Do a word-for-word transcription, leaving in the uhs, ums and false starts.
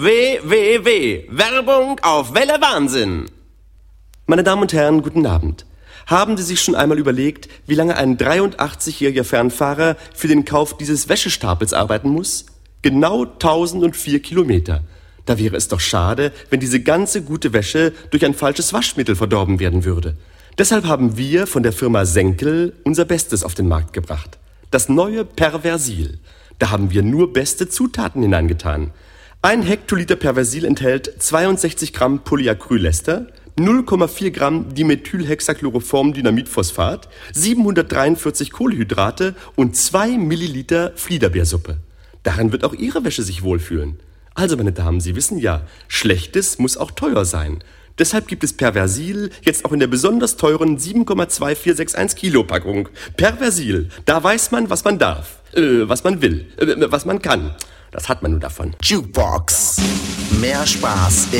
W W W. Werbung auf Welle Wahnsinn. Meine Damen und Herren, guten Abend. Haben Sie sich schon einmal überlegt, wie lange ein dreiundachtzigjähriger Fernfahrer für den Kauf dieses Wäschestapels arbeiten muss? Genau tausendvier Kilometer. Da wäre es doch schade, wenn diese ganze gute Wäsche durch ein falsches Waschmittel verdorben werden würde. Deshalb haben wir von der Firma Senkel unser Bestes auf den Markt gebracht. Das neue Perversil. Da haben wir nur beste Zutaten hineingetan. Ein Hektoliter Perversil enthält zweiundsechzig Gramm Polyacrylester, null Komma vier Gramm Dimethylhexachloroform-Dynamitphosphat, siebenhundertdreiundvierzig Kohlenhydrate und zwei Milliliter Fliederbeersuppe. Darin wird auch Ihre Wäsche sich wohlfühlen. Also, meine Damen, Sie wissen ja, Schlechtes muss auch teuer sein. Deshalb gibt es Perversil jetzt auch in der besonders teuren sieben Komma zwei vier sechs eins Kilo Packung. Perversil, da weiß man, was man darf, äh, was man will, äh, was man kann. Das hat man nur davon. Jukebox. Mehr Spaß